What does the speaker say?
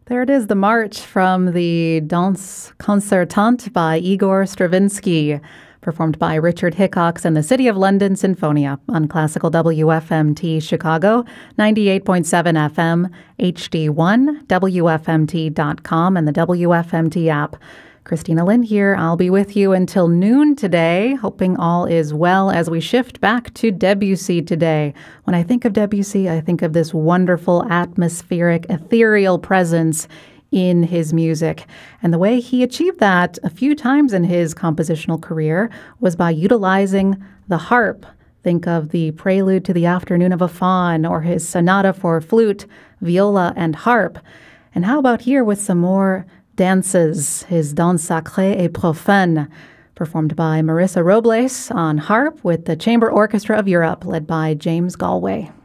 There it is, the march from the Danse Concertante by Igor Stravinsky, performed by Richard Hickox and the City of London Sinfonia on Classical WFMT Chicago, 98.7 FM, HD1, WFMT.com, and the WFMT app. Christina Lynn here. I'll be with you until noon today, hoping all is well as we shift back to Debussy today. When I think of Debussy, I think of this wonderful, atmospheric, ethereal presence in his music. And the way he achieved that a few times in his compositional career was by utilizing the harp. Think of the Prelude to the Afternoon of a Faun or his sonata for flute, viola, and harp. And how about here with some more dances, his Danse Sacrée et Profane, performed by Marissa Robles on harp with the Chamber Orchestra of Europe, led by James Galway.